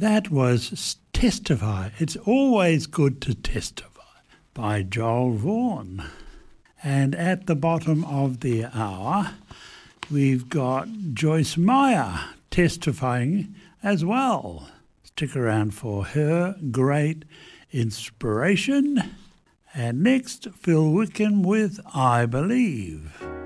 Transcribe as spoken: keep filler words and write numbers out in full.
That was Testify. It's always good to testify by Joel Vaughan. And at the bottom of the hour, we've got Joyce Meyer testifying as well. Stick around for her great inspiration. And next, Phil Wickham with I Believe.